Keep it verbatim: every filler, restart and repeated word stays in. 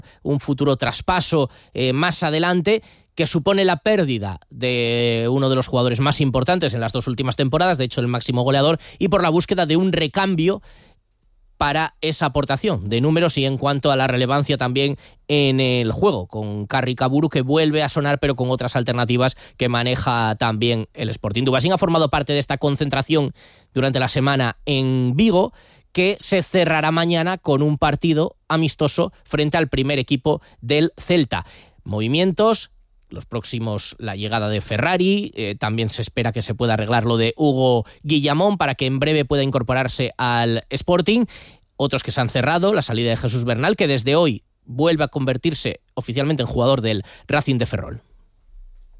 un futuro traspaso eh, más adelante, que supone la pérdida de uno de los jugadores más importantes en las dos últimas temporadas, de hecho el máximo goleador, y por la búsqueda de un recambio para esa aportación de números y en cuanto a la relevancia también en el juego, con Carri Kaburu, que vuelve a sonar pero con otras alternativas que maneja también el Sporting. Dubasín ha formado parte de esta concentración durante la semana en Vigo, que se cerrará mañana con un partido amistoso frente al primer equipo del Celta. Movimientos, los próximos, la llegada de Ferrari, eh, también se espera que se pueda arreglar lo de Hugo Guillamón para que en breve pueda incorporarse al Sporting. Otros que se han cerrado, la salida de Jesús Bernal, que desde hoy vuelve a convertirse oficialmente en jugador del Racing de Ferrol.